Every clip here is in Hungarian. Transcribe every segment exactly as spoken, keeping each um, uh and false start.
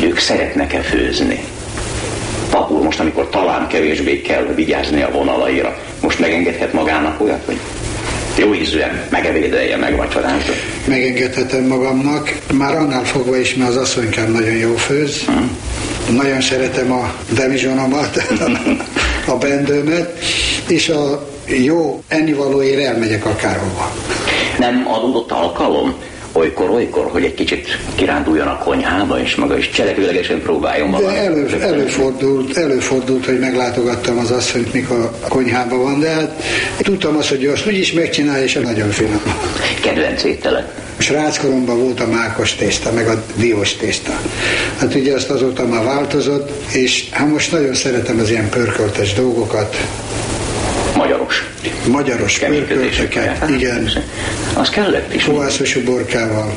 ők szeretnek-e főzni. Pap úr, most amikor talán kevésbé kell vigyázni a vonalaira, most megengedhet magának olyat, hogy jó ízűen megevédelje, megvacsorázza? Megengedhetem magamnak, már annál fogva is, mert az asszonykám nagyon jó főz. Hmm. Nagyon szeretem a demizsonomat, a bendőmet, és a jó ennivalóért elmegyek akárhova. Nem adódott alkalom? Olykor-olykor, hogy egy kicsit kiránduljon a konyhába, és maga is cselekvőlegesen próbáljon magam. De elő, előfordult, előfordult, hogy meglátogattam az asszonyt, mikor a konyhában van, de hát tudtam azt, hogy azt úgyis megcsinálja, és nagyon finom. Kedvenc étele? Sráckoromban volt a mákos tészta, meg a diós tészta. Hát ugye azt azóta már változott, és hát most nagyon szeretem az ilyen pörköltes dolgokat. Magyaros. Magyaros pörkölteket, igen. Az kellett is. Kovászos uborkával.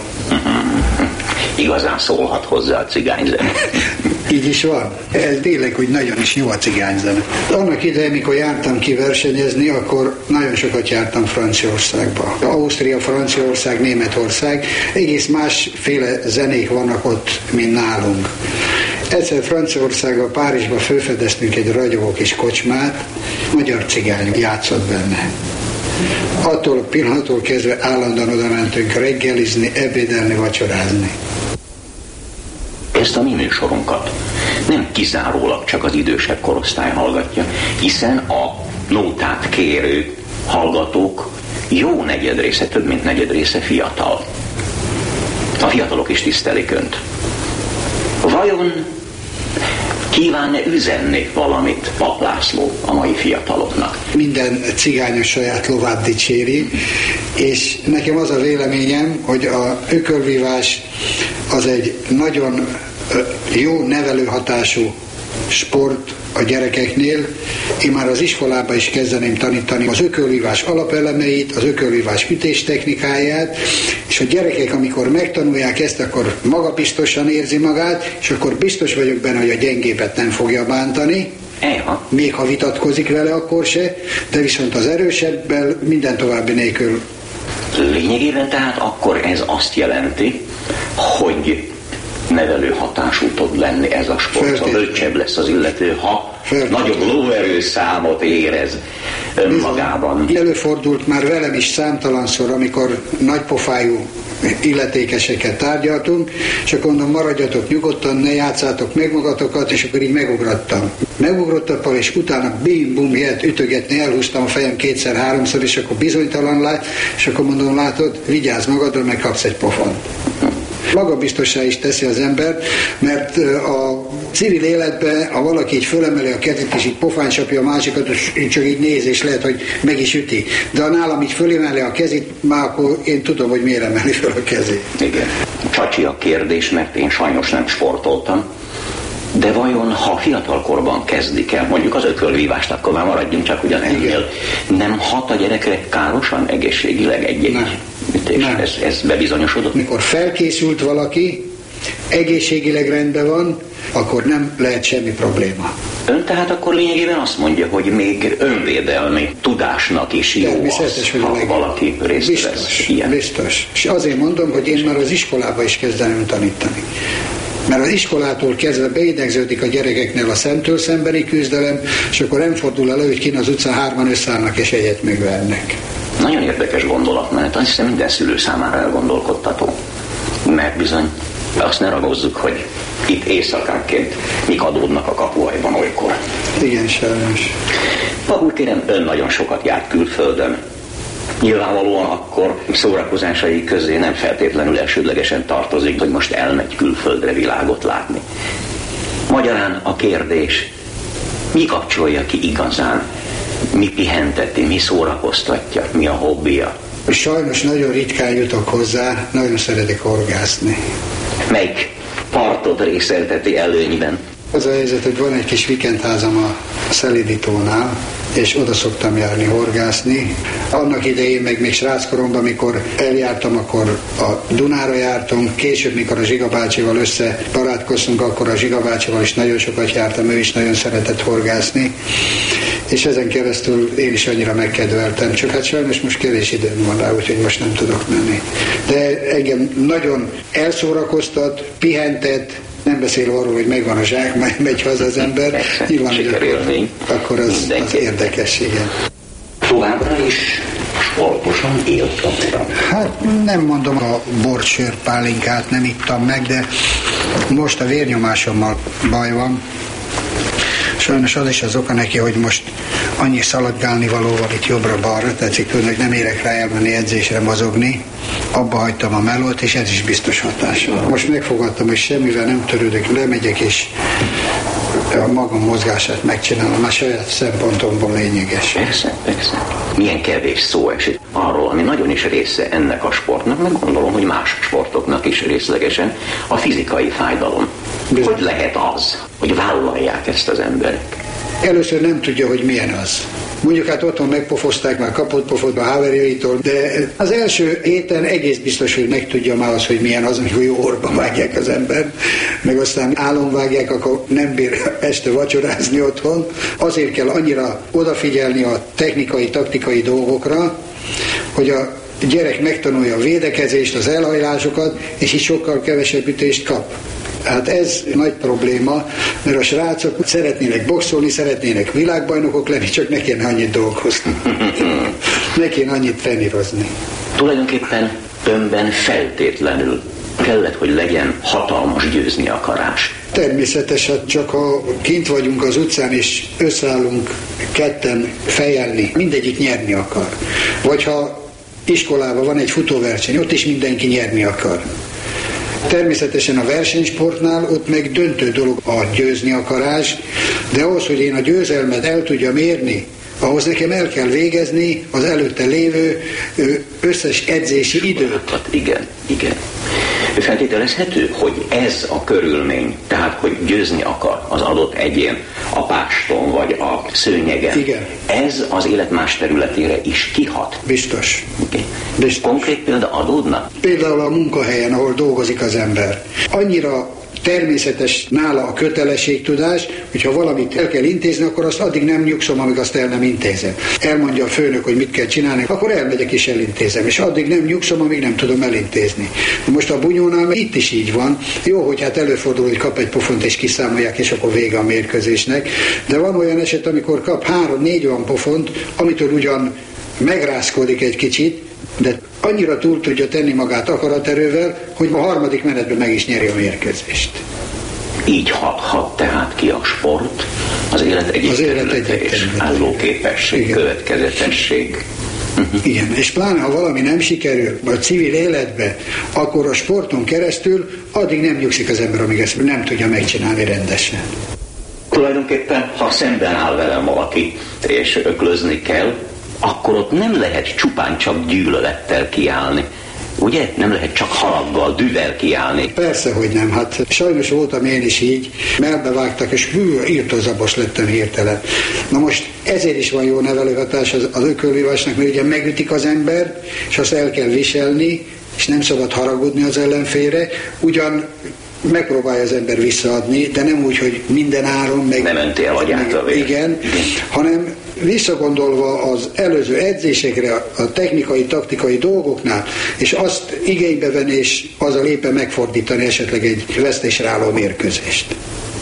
Igazán szólhat hozzá a cigányzene. Így is van. Ez tényleg, hogy nagyon is jó a cigányzene. Annak idején, mikor jártam ki versenyezni, akkor nagyon sokat jártam Franciaországba. Ausztria, Franciaország, Németország. Egész másféle zenék vannak ott, mint nálunk. Egyszer Franciaországban, Párizsban felfedeztünk egy ragyogó kis kocsmát, magyar cigány játszott benne. Attól a pillanattól kezdve állandóan oda mentünk reggelizni, ebédelni, vacsorázni. Ezt a mi műsorunkat nem kizárólag csak az idősebb korosztály hallgatja, hiszen a nótát kérő hallgatók jó negyedrésze, több mint negyedrésze fiatal. A fiatalok is tisztelik Önt. Vajon kíván-e üzenni valamit Pap László a mai fiataloknak? Minden cigány a saját lovát dicséri, és nekem az a véleményem, hogy a ökölvívás az egy nagyon jó nevelőhatású sport a gyerekeknél. Én már az iskolában is kezdeném tanítani az ökölvívás alapelemeit, az ökölvívás ütéstechnikáját, és a gyerekek, amikor megtanulják ezt, akkor magabiztosan érzi magát, és akkor biztos vagyok benne, hogy a gyengébet nem fogja bántani. Eha. Még ha vitatkozik vele, akkor se, de viszont az erősebbel minden további nélkül. Lényegében tehát akkor ez azt jelenti, hogy nevelő hatású tud lenni ez a sport, a bölcsebb lesz az illető, ha Feltétlen. nagyobb lóerőszámot érez önmagában. Bizony. Előfordult már velem is számtalanszor, amikor nagypofájú illetékeseket tárgyaltunk, és akkor mondom, maradjatok nyugodtan, ne játszátok meg magatokat, és akkor így megugrattam. Megugrottam, és utána bim-bum, ilyet ütögetni, elhúztam a fejem kétszer-háromszor, és akkor bizonytalan lát, és akkor mondom, látod, vigyázz magadra, meg kapsz egy pofont. Magabiztossá is teszi az ember, mert a civil életben, ha valaki így fölemeli a kezét, és így pofán csapja a másikat, és csak így néz, és lehet, hogy meg is üti. De ha nálam így fölemeli a kezét, már akkor én tudom, hogy miért emeli föl a kezét. Igen. Csacsi a kérdés, mert én sajnos nem sportoltam, de vajon, ha fiatalkorban kezdik el, mondjuk az ökölvívást, akkor már maradjunk csak ugyanennél, nem hat a gyerekre károsan, egészségileg egy-egy ütés? Ez, ez bebizonyosodott? Mikor felkészült valaki, egészségileg rendben van, akkor nem lehet semmi probléma. Ön tehát akkor lényegében azt mondja, hogy még önvédelmi tudásnak is jó az, ha valaki részt biztos, vesz ilyen. Biztos. És azért mondom, hogy én már az iskolába is kezdeném tanítani. Mert az iskolától kezdve beidegződik a gyerekeknél a szemtől szembeni küzdelem, és akkor nem fordul elő, hogy kint az utcán hárman összeállnak és egyet megvernek. Nagyon érdekes gondolat, mert azt hiszem minden szülő számára elgondolkodtató. Mert bizony azt ne ragozzuk, hogy itt éjszakánként mik adódnak a kapuajban olykor. Igen, sajnos. Pap úr, kérem, ön nagyon sokat járt külföldön. Nyilvánvalóan akkor szórakozásai közé nem feltétlenül elsődlegesen tartozik, hogy most elmegy külföldre világot látni. Magyarán a kérdés, mi kapcsolja ki igazán? Mi pihenteti, mi szórakoztatja, mi a hobbija? Sajnos nagyon ritkán jutok hozzá, nagyon szeretek horgászni. Melyik partot részelteti előnyben? Az a helyzet, hogy van egy kis vikendházam a Szelidítónál, és oda szoktam járni horgászni. Annak idején, meg még sráckoromban, amikor eljártam, akkor a Dunára jártunk, később, mikor a Zsiga bácsival összebarátkoztunk, akkor a Zsiga bácsival is nagyon sokat jártam, ő is nagyon szeretett horgászni, és ezen keresztül én is annyira megkedveltem, csak hát sajnos most kevés időm van rá, úgyhogy most nem tudok menni. De engem nagyon elszórakoztat, pihentet, Nem beszélve arról, hogy megvan a zsák, majd megy haza az ember. Persze, nyilván, hogy akkor, akkor az, az érdekes, igen. Továbbra is sportosan élt a uram? Hát nem mondom, a bort, sör, pálinkát nem ittam meg, de most a vérnyomásommal baj van. Sajnos az is az oka neki, hogy most annyi szaladgálni való van itt jobbra-balra, tetszik tudni, hogy nem érek rá elmenni edzésre, mozogni. Abba hagytam a melót, és ez is biztos hatása. Most megfogadtam, hogy semmivel nem törődök, lemegyek, és a magam mozgását megcsinálom, a saját szempontomból lényeges. Persze, persze. Milyen kevés szó esik arról, ami nagyon is része ennek a sportnak, meg gondolom, hogy más sportoknak is részlegesen, a fizikai fájdalom. Bizony. Hogy lehet az, hogy vállalják ezt az emberek? Először nem tudja, hogy milyen az. Mondjuk hát otthon megpofozták, már kapott pofot a haverjaitól, de az első héten egész biztos, hogy megtudja már az, hogy milyen az, hogy jó orba vágják az ember, meg aztán álomvágják, akkor nem bír este vacsorázni otthon. Azért kell annyira odafigyelni a technikai, taktikai dolgokra, hogy a gyerek megtanulja a védekezést, az elhajlásokat, és így sokkal kevesebb ütést kap. Hát ez nagy probléma, mert a srácok szeretnének boxolni, szeretnének világbajnokok lenni, csak ne kéne annyit dolgozni. Ne kéne annyit trenírozni. Tulajdonképpen önben feltétlenül kellett, hogy legyen hatalmas győzni akarás. Természetesen csak ha kint vagyunk az utcán és összeállunk ketten fejelni, mindegyik nyerni akar. Vagy ha iskolában van egy futóverseny, ott is mindenki nyerni akar. Természetesen a versenysportnál ott meg döntő dolog a győzni akarás, de ahhoz, hogy én a győzelmet el tudjam érni, ahhoz nekem el kell végezni az előtte lévő összes edzési időt. Igen, igen. Feltételezhető, hogy ez a körülmény, tehát hogy győzni akar az adott egyén a páston vagy a szőnyegen, igen. Ez az élet más területére is kihat. Biztos. Okay. Biztos. Konkrét példa adódna? Például a munkahelyen, ahol dolgozik az ember. Annyira természetes nála a kötelességtudás, hogyha valamit el kell intézni, akkor azt addig nem nyugszom, amíg azt el nem intézem. Elmondja a főnök, hogy mit kell csinálni, akkor elmegyek és elintézem, és addig nem nyugszom, amíg nem tudom elintézni. Most a bunyónál itt is így van. Jó, hogy hát előfordul, hogy kap egy pofont és kiszámolják, és akkor vége a mérkőzésnek. De van olyan eset, amikor kap három-négy olyan pofont, amitől ugyan megrázkodik egy kicsit, de annyira túl tudja tenni magát akaraterővel, hogy a harmadik menetben meg is nyeri a mérkőzést. Így hathat tehát ki a sport, az élet egyik területe és állóképesség, igen. Következetesség. Uh-huh. Igen, és pláne ha valami nem sikerül a civil életbe, akkor a sporton keresztül addig nem nyugszik az ember, amíg ezt nem tudja megcsinálni rendesen. Tulajdonképpen, ha szemben áll velem valaki, és öklözni kell, akkor ott nem lehet csupán csak gyűlölettel kiállni. Ugye? Nem lehet csak haraggal, dühvel kiállni. Persze, hogy nem. Hát sajnos voltam én is így. Melbevágtak, és hű, írtózabos lettem hirtelen. Na most ezért is van jó nevelőhatás az, az ökölvívásnak, mert ugye megütik az ember, és azt el kell viselni, és nem szabad haragudni az ellenfélre. Ugyan megpróbálja az ember visszaadni, de nem úgy, hogy minden áron meg... Nem önti el agyát a vér. Igen, hanem visszagondolva az előző edzésekre, a technikai, taktikai dolgoknál, és azt igénybe venni, és azzal éppen megfordítani esetleg egy vesztésre álló mérkőzést.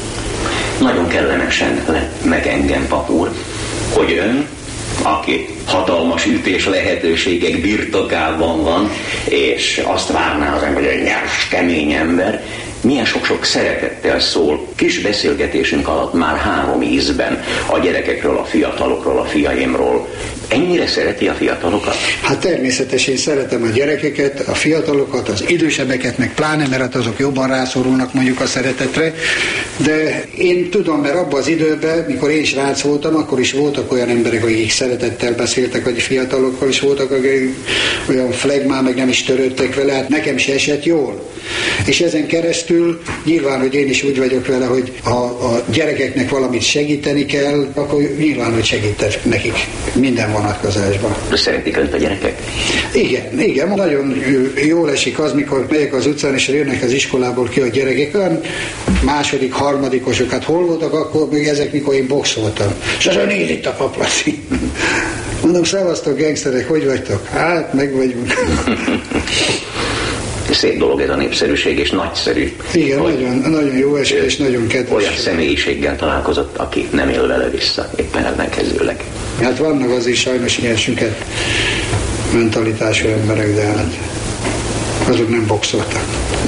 Nagyon kellemesen lett meg engem, pap úr, hogy ön, aki hatalmas ütés lehetőségek birtokában van, és azt várná az ember, hogy egy nyers, kemény ember, milyen sok-sok szeretettel szól. Kis beszélgetésünk alatt már három ízben a gyerekekről, a fiatalokról, a fiaimról. Ennyire szereti a fiatalokat? Hát természetesen szeretem a gyerekeket, a fiatalokat, az idősebbeket, meg pláne, mert hát azok jobban rászorulnak mondjuk a szeretetre. De én tudom, mert abban az időben, mikor én srác voltam, akkor is voltak olyan emberek, akik szeretettel beszéltek, vagy fiatalokkal is voltak, akik olyan flegmán, meg nem is törődtek vele, hát nekem se esett jól. És ezen keresztül nyilván, hogy én is úgy vagyok vele, hogy ha a gyerekeknek valamit segíteni kell, akkor nyilván, hogy segítek nekik minden vonatkozásban. Szeretik önt a gyerekek? Igen, igen, nagyon jól esik az, mikor megyek az utcán, és jönnek az iskolából ki a gyerekek, olyan második, harmadikosok, hát hol voltak akkor, még ezek, mikor én boxoltam. És azon néz itt a paplaci. Mondom, szevasztok, gangsterek, hogy vagytok? Hát, meg vagyunk. Szép dolog ez a népszerűség, és nagyszerű. Igen, nagyon, nagyon jó eső, és nagyon kedves. Olyan személyiséggel találkozott, aki nem él vele vissza, éppen ellenkezőleg. Hát vannak az is sajnos ilyen süket mentalitású emberek, de hát azok nem boxoltak.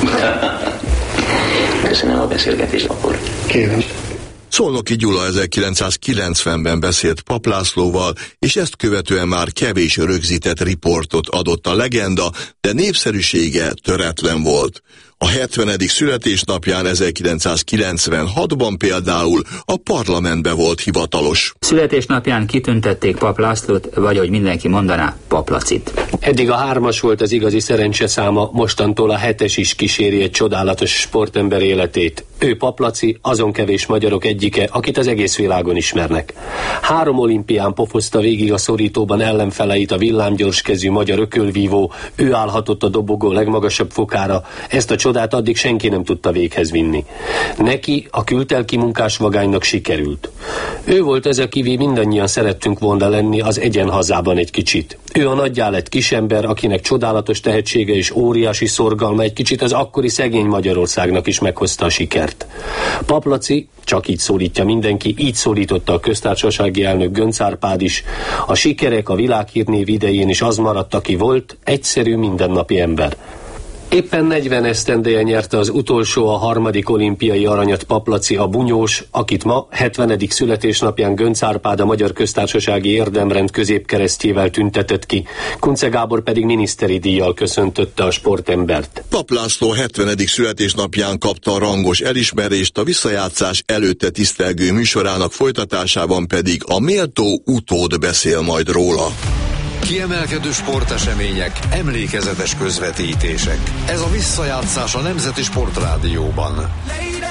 Köszönöm a beszélgetést, akkor. Kérem. Szolnoki Gyula ezerkilencszázkilencvenben beszélt Papp Lászlóval, és ezt követően már kevés rögzített riportot adott a legenda, de népszerűsége töretlen volt. A hetvenedik születésnapján ezerkilencszázkilencvenhatban például a parlamentbe volt hivatalos. Születésnapján kitüntették Papp Lászlót, vagy hogy mindenki mondaná, Papp Lacit. Eddig a hármas volt az igazi szerencseszáma, mostantól a hetes is kíséri egy csodálatos sportember életét. Ő Papp Laci, azon kevés magyarok egyike, akit az egész világon ismernek. Három olimpián pofozta végig a szorítóban ellenfeleit a villámgyorskezű magyar ökölvívó, ő állhatott a dobogó legmagasabb fokára, ezt a csodát addig senki nem tudta véghez vinni. Neki, a kültelki munkás vagánynak sikerült. Ő volt ez, akivé mindannyian szerettünk volna lenni az egyenhazában egy kicsit. Ő a nagyjá lett kisember, akinek csodálatos tehetsége és óriási szorgalma egy kicsit az akkori szegény Magyarországnak is meghozta a sikert. Papp Laci, csak így szólítja mindenki, így szólította a köztársasági elnök Göncz Árpád is. A sikerek a világhírnév idején is az maradt, aki volt, egyszerű mindennapi ember. Éppen negyven esztendeje nyerte az utolsó, a harmadik olimpiai aranyat Papp Laci, a bunyós, akit ma hetvenedik születésnapján Göncz Árpád a Magyar Köztársasági Érdemrend középkeresztjével tüntetett ki, Kunce Gábor pedig miniszteri díjjal köszöntötte a sportembert. Papp László hetvenedik születésnapján kapta a rangos elismerést, a visszajátszás előtte tisztelgő műsorának folytatásában pedig a méltó utód beszél majd róla. Kiemelkedő sportesemények, emlékezetes közvetítések. Ez a visszajátszás a Nemzeti Sportrádióban.